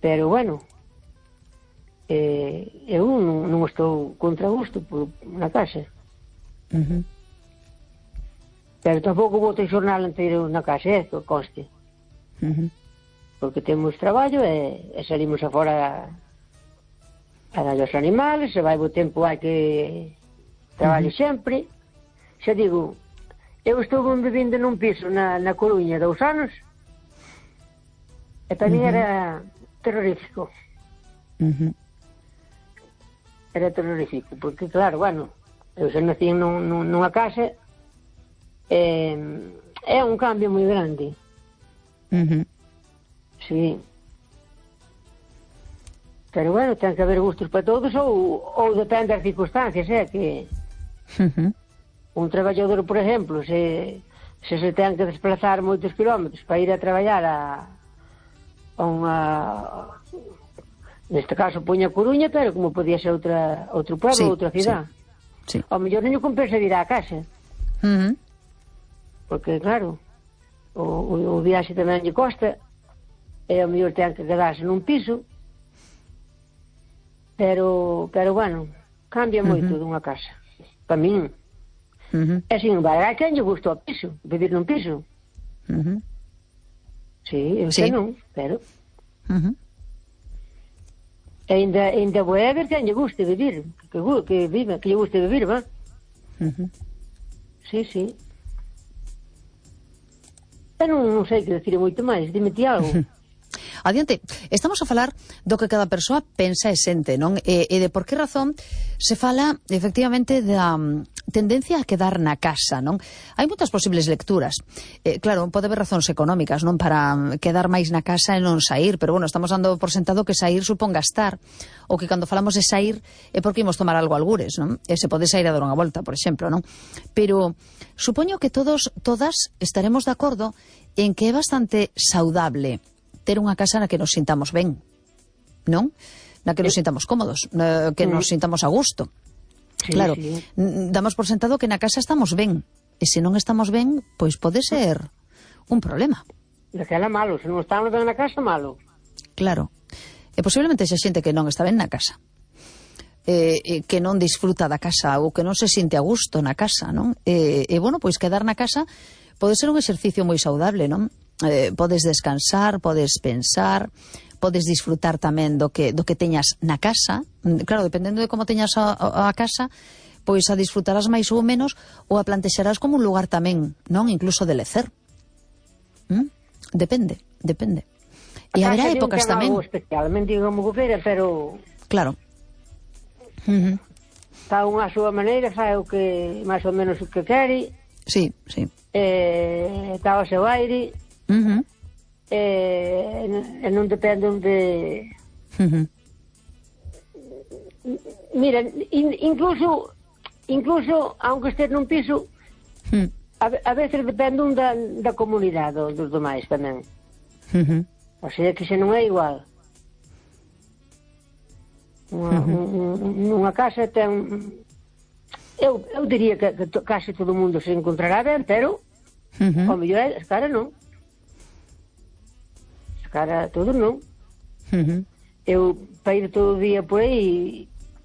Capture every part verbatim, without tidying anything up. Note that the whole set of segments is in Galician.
pero bueno, eh, eu non, non estou contra gusto por, na casa. Uh-huh. Pero tampouco vou ter xornal inteiro na casa, eh, que conste. Uh-huh. Porque temos traballo e, e salimos afora a dar os animales, se vai o tempo hai que traballo uh-huh. sempre. Xa digo, eu estou vivindo nun piso na, na Coruña dous anos e para uh-huh. mí era terrorífico. Uh-huh. Era terrorífico, porque claro, bueno, eu xa nací nun, nun, nunha casa e é un cambio moi grande. Uh-huh. Sí. Pero bueno, ten que haber gustos para todos ou, ou depende das circunstancias, é que uh-huh. un traballador, por exemplo, se, se se ten que desplazar moitos kilómetros para ir a traballar a, a unha, neste caso poña Coruña, pero como podía ser outra, outro pueblo, sí, outra cidade, sí, sí. Ao mellor non compensa vir á casa, uh-huh. porque claro, o, o, o viaxe tamén lle costa e ao mellor ten que quedarse nun piso, pero, pero bueno, cambia moito uh-huh. dunha casa, para min. Uh-huh. E sin embargo, hai quen lle gusta o piso, vivir nun piso. Uh-huh. Sí, eu sí. sei non, pero... Uh-huh. E ainda, ainda vou a ver quen lle guste vivir, que, que, viva, que lle guste vivir, va? Uh-huh. Sí, sí. Eu non, non sei que decir moito máis, dime ti algo. Adiante, estamos a falar do que cada persoa pensa e sente, non? E, e de por que razón se fala, efectivamente, da um, tendencia a quedar na casa, non? Hai moitas posibles lecturas. Eh, claro, pode haber razóns económicas, non? Para quedar máis na casa e non sair, pero bueno, estamos dando por sentado que sair supón gastar, ou que cando falamos de sair é porque imos tomar algo algures, non? E se pode sair a dar unha volta, por exemplo, non? Pero supoño que todos, todas estaremos de acordo en que é bastante saudable ter unha casa na que nos sintamos ben, non? Na que nos sintamos cómodos, na que nos sintamos a gusto. Sí, claro, sí. Damos por sentado que na casa estamos ben, e se non estamos ben, pois pode ser un problema. Daquela malo, se non estamos ben na casa, malo. Claro, e posiblemente xa xente que non está ben na casa, e, e que non disfruta da casa ou que non se sinte a gusto na casa, non? E, e bueno, pois quedar na casa pode ser un exercicio moi saudable, non? Eh, podes descansar, podes pensar, podes disfrutar tamén do que, do que teñas na casa. Claro, dependendo de como teñas a, a, a casa, pois a disfrutarás máis ou menos, ou a plantexarás como un lugar tamén, non? Incluso de lecer. ¿Mm? Depende, depende. E haberá épocas tamén. Especialmente como que queira, pero... Claro. Uh-huh. Está unha a súa maneira, fai o que, máis ou menos o que quere. Sí, sí. Eh, está ao seu aire. Uh-huh. E, e non depende de... Uh-huh. Mira, in, incluso incluso aunque estés nun piso, uh-huh. a, a veces depende un da, da comunidade dos, dos demais tamén. Uh-huh. O sea que se non é igual. Unha, uh-huh. nunha casa ten... Eu, eu diría que, que to, casi todo o mundo se encontrará ben, pero uh-huh. ao mellor as caras non. Cara, todo non. Uh-huh. Eu para ir todo o día por aí,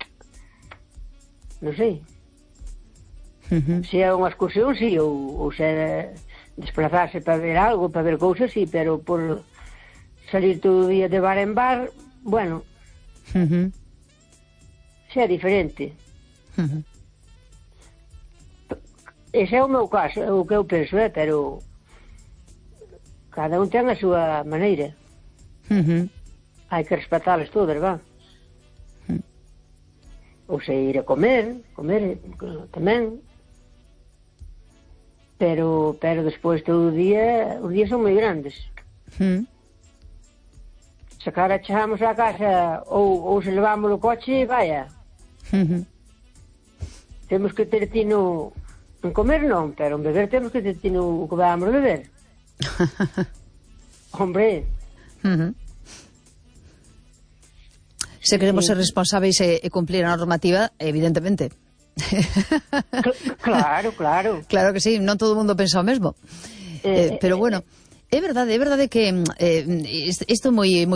non sei. Uh-huh. Se é unha excursión, sí, ou, ou se é desplazarse para ver algo, para ver cousas, sí, pero por salir todo o día de bar en bar, bueno, uh-huh. se é diferente. Uh-huh. Ese é o meu caso, é o que eu penso, é, pero... Cada un ten a súa maneira. Uh-huh. Hai que respetalas todas, va? Uh-huh. Ou se ir a comer, comer tamén. Pero, pero despois todo o día, os días son moi grandes. Uh-huh. Se cara chegamos á casa ou, ou se levamos o coche, vaya. Uh-huh. Temos que ter tino en comer non, pero en beber temos que ter tino o que vamos a beber. Hombre. Uh-huh. Se queremos sí. ser responsáveis e, e cumplir a normativa, evidentemente. Claro, claro. Claro que sí, non todo o mundo pensa o mesmo. Eh, eh, pero bueno, é verdade, é verdade que eh, isto é moi